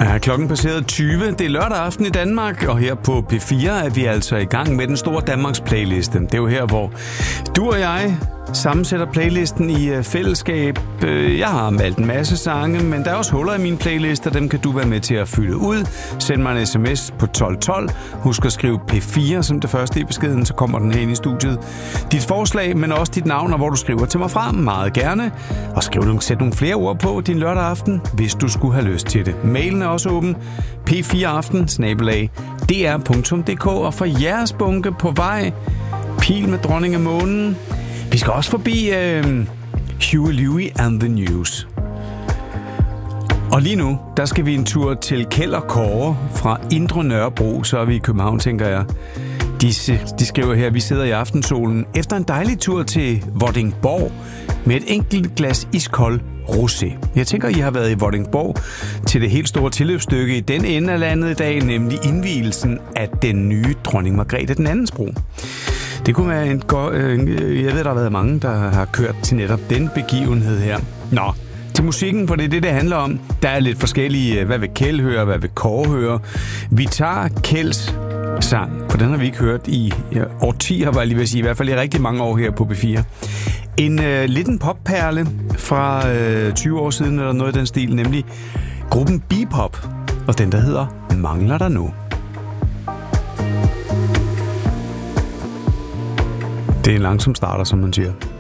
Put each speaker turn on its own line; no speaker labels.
Ja, klokken passeret 20. Det er lørdag aften i Danmark, og her på P4 er vi altså i gang med den store Danmarks playliste. Det er jo her, hvor du og jeg sammensætter playlisten i fællesskab. Jeg har valgt en masse sange, men der er også huller i min playliste, og dem kan du være med til at fylde ud. Send mig en sms på 1212. Husk at skrive P4 som det første i beskeden, så kommer den her ind i studiet. Dit forslag, men også dit navn, og hvor du skriver til mig fra, meget gerne. Og sæt nogle flere ord på din lørdag aften, hvis du skulle have lyst til det. Mailen er også åben. p4aften@dr.dk, og for jeres bunke på vej, Pil med Dronning af Månen. Vi skal også forbi Huey Lewis and the News. Og lige nu, der skal vi en tur til Kjeld og Kåre fra Indre Nørrebro, så er vi i København, tænker jeg. De skriver her, vi sidder i aftensolen efter en dejlig tur til Vordingborg med et enkelt glas iskold rosé. Jeg tænker, I har været i Vordingborg til det helt store tilløbsstykke i den ende af landet i dag, nemlig indvielsen af den nye Dronning Margrethe den andens bro. Det kunne være jeg ved, der har været mange, der har kørt til netop den begivenhed her. Nå, til musikken, for det er det handler om. Der er lidt forskellige, hvad vil Kjeld høre, hvad vil Kåre høre. Vi tager Kjelds sang, for den har vi ikke hørt i årtier, var jeg lige ved at sige, i hvert fald i rigtig mange år her på B4. En liten popperle fra 20 år siden, eller noget i den stil, nemlig gruppen Bebop, og den der hedder Mangler der nu. Det er en langsom starter, som man siger.